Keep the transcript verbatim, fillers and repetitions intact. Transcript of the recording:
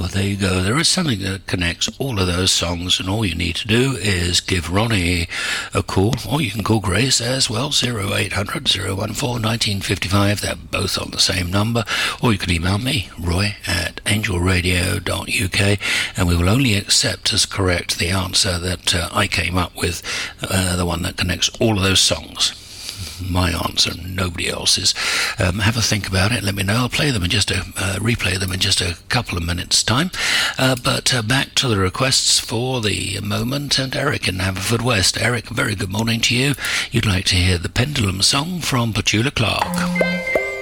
there you go. There is something that connects all of those songs, and all you need to do is give Ronnie a call, or you can call Grace as well, oh eight hundred, oh one four, nineteen fifty-five. They're both on the same number. Or you can email me, roy at angel radio dot u k, and we will only accept as correct the answer that uh, I came up with, uh, the one that connects all of those songs. My answer, nobody else's. Um, have a think about it. Let me know. I'll play them in just a uh, replay them in just a couple of minutes' time. Uh, but uh, back to the requests for the moment. And Eric in Haverfordwest. Eric, very good morning to you. You'd like to hear the Pendulum song from Petula Clark.